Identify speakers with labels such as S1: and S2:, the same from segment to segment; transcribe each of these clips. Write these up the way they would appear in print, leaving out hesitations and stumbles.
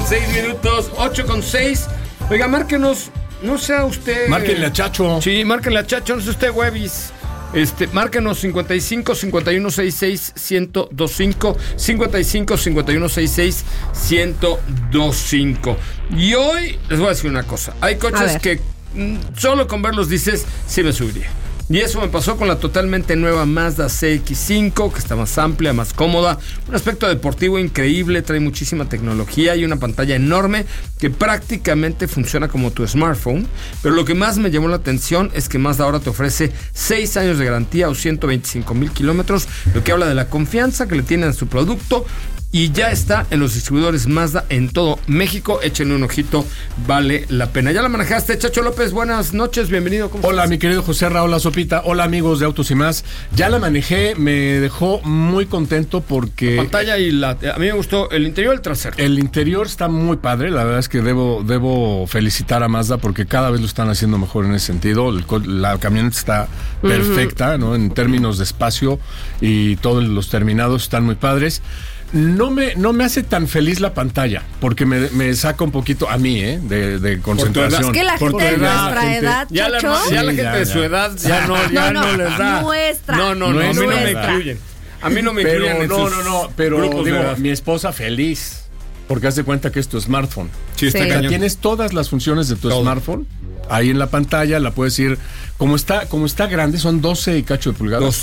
S1: 8:06, 8:06. Oiga, márquenos, no sea usted...
S2: Márquenle a Chacho.
S1: Sí, márquenle a Chacho, no sea usted huevis. Márquenos 55 51 66 1025 55 51 66 1025. Y hoy les voy a decir una cosa. Hay coches que solo con verlos dices, sí me subiría. Y eso me pasó con la totalmente nueva Mazda CX-5, que está más amplia, más cómoda, un aspecto deportivo increíble, trae muchísima tecnología y una pantalla enorme que prácticamente funciona como tu smartphone. Pero lo que más me llamó la atención es que Mazda ahora te ofrece 6 años de garantía o 125,000 kilómetros, lo que habla de la confianza que le tienen a su producto. Y ya está en los distribuidores Mazda en todo México. Échenle un ojito, vale la pena. ¿Ya la manejaste, Chacho López? Buenas noches, bienvenido.
S2: Hola, estás? Mi querido José Raúl, hola Sopita. Hola, amigos de Autos y Más. Ya la manejé, me dejó muy contento porque...
S1: La pantalla a mí me gustó el interior y el trasero.
S2: El interior está muy padre. La verdad es que debo felicitar a Mazda porque cada vez lo están haciendo mejor en ese sentido. La camioneta está perfecta, ¿no? En términos de espacio y todos los terminados están muy padres. No me hace tan feliz la pantalla, porque me saca un poquito a mí, de concentración.
S3: Es que la gente de nuestra edad, Chacho.
S1: Ya la gente de su edad ya no les da.
S3: Nuestra.
S1: No, a mí no me incluyen. A mí no me incluyen en sus
S2: pero digo, mi esposa feliz, porque haz de cuenta que es tu smartphone.
S1: Sí, está cañón.
S2: Tienes todas las funciones de tu smartphone ahí en la pantalla, la puedes ir, como está grande, son 12 y cacho de pulgadas.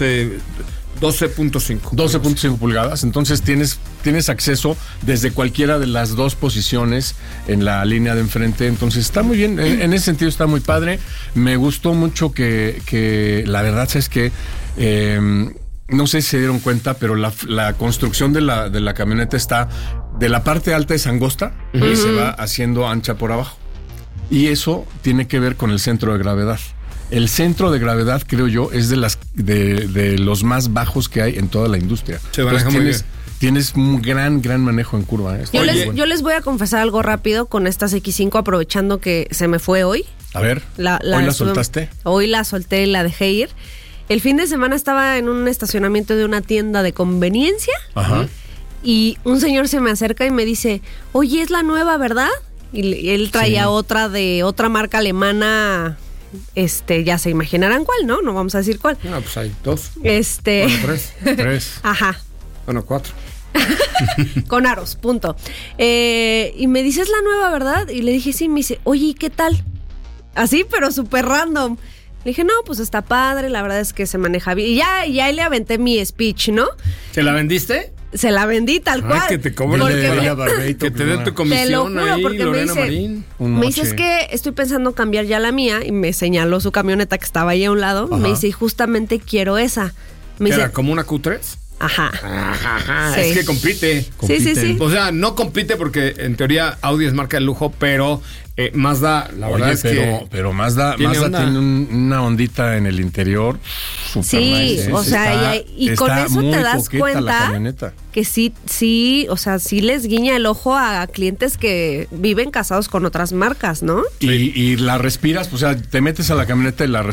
S2: 12.5 pulgadas, entonces tienes acceso desde cualquiera de las dos posiciones en la línea de enfrente, entonces está muy bien, en ese sentido está muy padre. Me gustó mucho que la verdad es que no sé si se dieron cuenta, pero la construcción de la camioneta está, de la parte alta es angosta y se va haciendo ancha por abajo, y eso tiene que ver con el centro de gravedad. El centro de gravedad, creo yo, es de los más bajos que hay en toda la industria. Tienes un gran manejo en curva.
S3: Yo les voy a confesar algo rápido con esta X5, aprovechando que se me fue hoy.
S2: A ver, ¿hoy la soltaste?
S3: Hoy la solté y la dejé ir. El fin de semana estaba en un estacionamiento de una tienda de conveniencia. Ajá. Y un señor se me acerca y me dice, oye, es la nueva, ¿verdad? Y él traía otra de otra marca alemana... ya se imaginarán cuál, ¿no? No vamos a decir cuál.
S1: No, pues hay dos.
S3: Bueno,
S1: tres.
S3: Ajá.
S1: Bueno, 4.
S3: Con aros, punto. Y me dice, es la nueva, ¿verdad? Y le dije, sí. Me dice, oye, ¿y qué tal? Así, pero súper random. Le dije, no, pues está padre, la verdad es que se maneja bien. Y ya le aventé mi speech, ¿no?
S1: ¿Se la vendiste?
S3: Se la vendí tal cual.
S1: Que te cobren que te den tu comisión.
S3: Te lo juro,
S1: ahí,
S3: porque
S1: Lorena Marín.
S3: Me dice, es que estoy pensando cambiar ya la mía, y me señaló su camioneta que estaba ahí a un lado. Ajá. Me dice, y justamente quiero esa. Me dice,
S1: ¿era como una Q3?
S3: Ajá.
S1: Sí. Es que compite.
S3: Sí.
S1: O sea, no compite porque en teoría Audi es marca de lujo, pero Mazda, la verdad es que...
S2: Pero Mazda tiene una ondita en el interior.
S3: Sí, o sea, y con eso te das cuenta que sí, o sea, sí les guiña el ojo a clientes que viven casados con otras marcas, ¿no?
S2: Y la respiras, o sea, te metes a la camioneta y la